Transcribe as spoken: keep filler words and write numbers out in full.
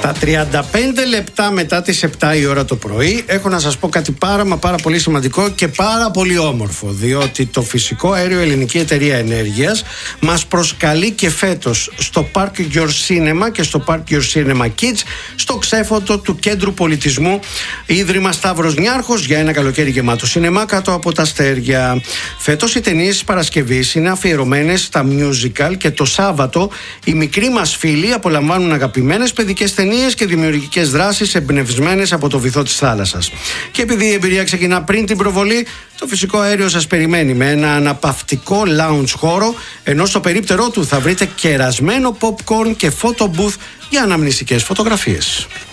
Στα τριάντα πέντε λεπτά μετά τις επτά η ώρα το πρωί έχω να σας πω κάτι πάρα μα πάρα πολύ σημαντικό και πάρα πολύ όμορφο, διότι το Φυσικό Αέριο Ελληνική Εταιρεία Ενέργειας μας προσκαλεί και φέτος στο Park Your Cinema και στο Park Your Cinema Kids στο ξέφωτο του Κέντρου Πολιτισμού Ίδρυμα Σταύρος Νιάρχος για ένα καλοκαίρι γεμάτο σινεμά κάτω από τα αστέρια. Φέτος οι ταινίες της Παρασκευής είναι αφιερωμένες στα musical και το Σάββατο οι μικροί μας φίλοι απολαμβάνουν αγαπημένες παιδικές ταινίες και δημιουργικές δράσεις εμπνευσμένες από το βυθό της θάλασσας. Και επειδή η εμπειρία ξεκινά πριν την προβολή, το Φυσικό Αέριο σας περιμένει με ένα αναπαυτικό lounge χώρο, ενώ στο περίπτερό του θα βρείτε κερασμένο popcorn και photo booth για αναμνηστικές φωτογραφίες.